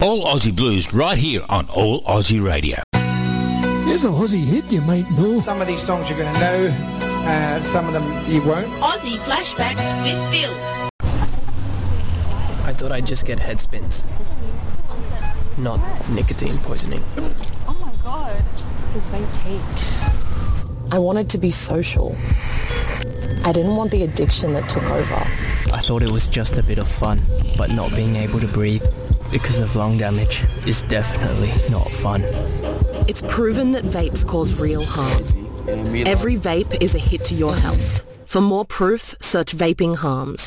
All Aussie Blues right here on All Aussie Radio. There's a Aussie hit you might know. Some of these songs you're going to know, some of them you won't. Aussie Flashbacks with Bill. I thought I'd just get head spins, not nicotine poisoning. Oh my god. His vape taped. I wanted to be social. I didn't want the addiction that took over. I thought it was just a bit of fun, but not being able to breathe because of lung damage is definitely not fun. It's proven that vapes cause real harm. Every vape is a hit to your health. For more proof, search vaping harms.